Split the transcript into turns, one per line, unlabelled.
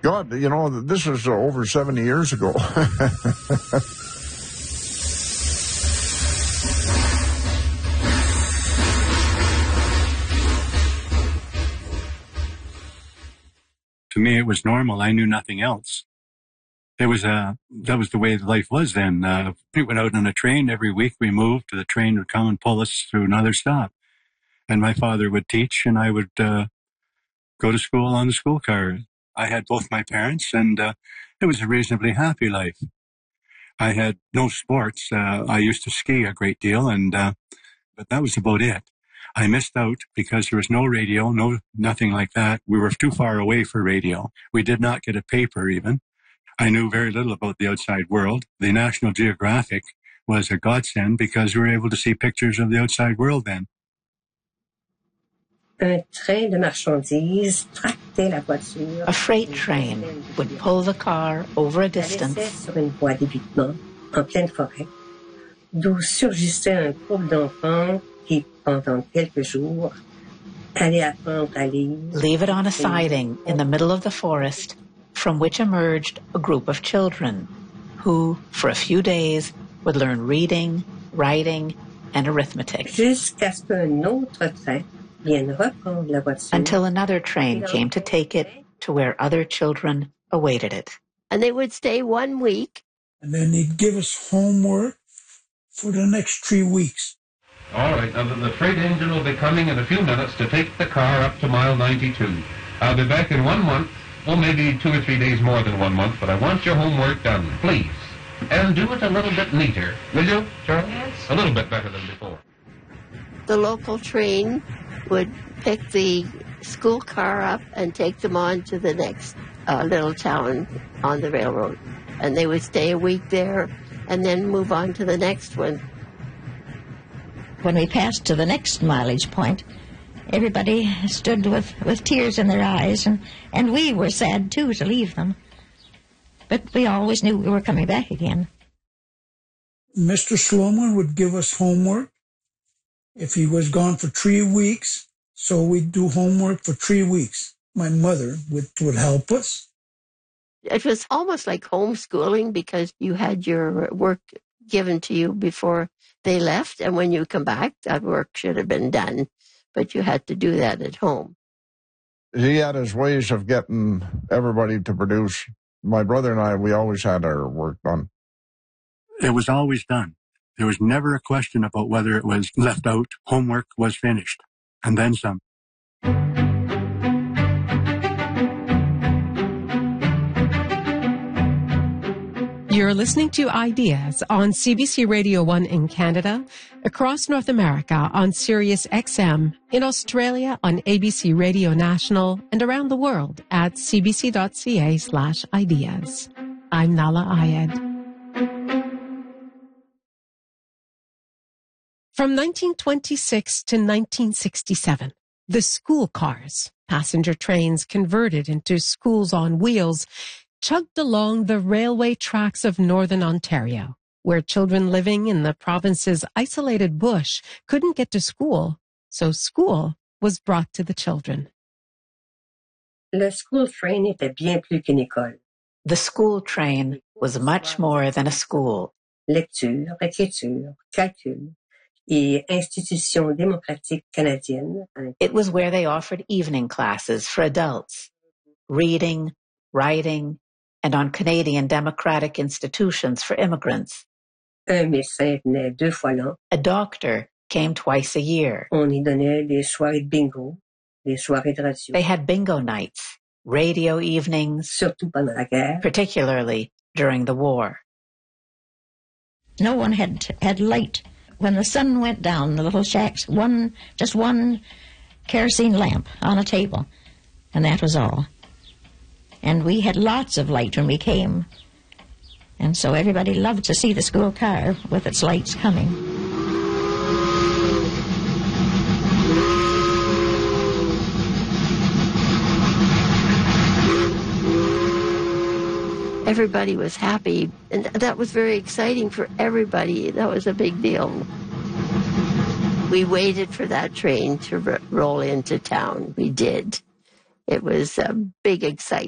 God, you know, this was over 70 years ago.
To me, it was normal. I knew nothing else. That was the way life was then. We went out on a train every week. We moved. The train would come and pull us through another stop. And my father would teach, and I would go to school on the school car. I had both my parents, and it was a reasonably happy life. I had no sports. I used to ski a great deal, but that was about it. I missed out because there was no radio, nothing like that. We were too far away for radio. We did not get a paper even. I knew very little about the outside world. The National Geographic was a godsend because we were able to see pictures of the outside world then.
A freight train would pull the car over a distance. Leave it on a siding in the middle of the forest, from which emerged a group of children who, for a few days, would learn reading, writing, and arithmetic. Until another train came to take it to where other children awaited it.
And they would stay 1 week.
And then they'd give us homework for the next 3 weeks.
All right, now the freight engine will be coming in a few minutes to take the car up to mile 92. I'll be back in 1 month, or maybe 2 or 3 days more than 1 month, but I want your homework done, please. And do it a little bit neater, will you, Charles? Yes. A little bit better than before.
The local train would pick the school car up and take them on to the next little town on the railroad. And they would stay a week there and then move on to the next one.
When we passed to the next mileage point, everybody stood with tears in their eyes, and we were sad, too, to leave them. But we always knew we were coming back again.
Mr. Sloman would give us homework if he was gone for 3 weeks, so we'd do homework for 3 weeks. My mother would help us.
It was almost like homeschooling because you had your work given to you before they left, and when you come back, that work should have been done, but you had to do that at home.
He had his ways of getting everybody to produce. My brother and I, we always had our work done.
It was always done. There was never a question about whether it was left out. Homework was finished, and then some.
You're listening to Ideas on CBC Radio 1 in Canada, across North America on Sirius XM, in Australia on ABC Radio National, and around the world at cbc.ca/ideas. I'm Nala Ayed. From 1926 to 1967, the school cars, passenger trains converted into schools on wheels, chugged along the railway tracks of northern Ontario, where children living in the province's isolated bush couldn't get to school, so school was brought to the children.
Le school train était bien plus qu'une école.
The school train was much more than a school.
Lecture, écriture, calcul et institution démocratique canadienne.
It was where they offered evening classes for adults, reading, writing, and on Canadian democratic institutions for immigrants.
Un médecin venait 2 fois l'an.
A doctor came twice a year.
On y donnait des soirées de bingo, des soirées de radio.
They had bingo nights, radio evenings,
surtout pendant la guerre,
particularly during the war.
No one had light. When the sun went down, the little shacks, just one kerosene lamp on a table, and that was all. And we had lots of light when we came. And so everybody loved to see the school car with its lights coming.
Everybody was happy, and that was very exciting for everybody. That was a big deal. We waited for that train to roll into town. We did. It was a big excitement.